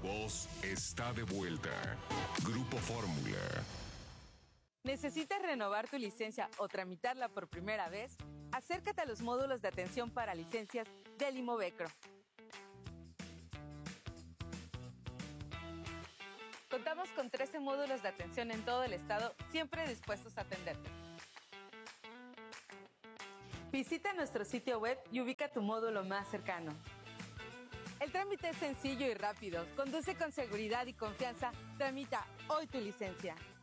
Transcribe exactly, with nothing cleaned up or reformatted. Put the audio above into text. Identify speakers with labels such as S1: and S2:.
S1: voz está de vuelta. Grupo Fórmula.
S2: ¿Necesitas renovar tu licencia o tramitarla por primera vez? Acércate a los módulos de atención para licencias del Imovecro. Contamos con trece módulos de atención en todo el estado, siempre dispuestos a atenderte. Visita nuestro sitio web y ubica tu módulo más cercano. El trámite es sencillo y rápido. Conduce con seguridad y confianza. Tramita hoy tu licencia.